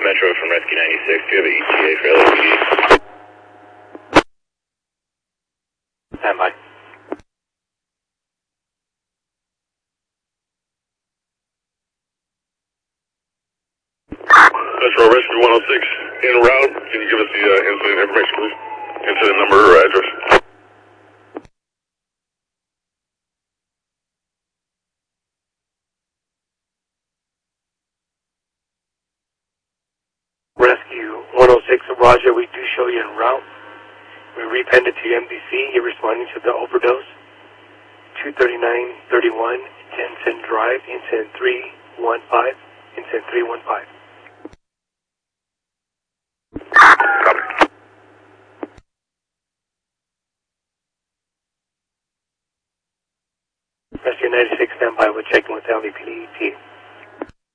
Metro from Rescue 96. Do you have an ETA for LAPD? Stand by. Metro Rescue 106 en route. Can you give us the incident information, please? Incident number or address? Rescue 106, Roger, we do show you en route. We repenned it to your MDC. You're responding to the overdose. 23931, Jensen Drive, incident 315. Incident 315. Copy. Rescue 96, stand by. We're checking with LAPD.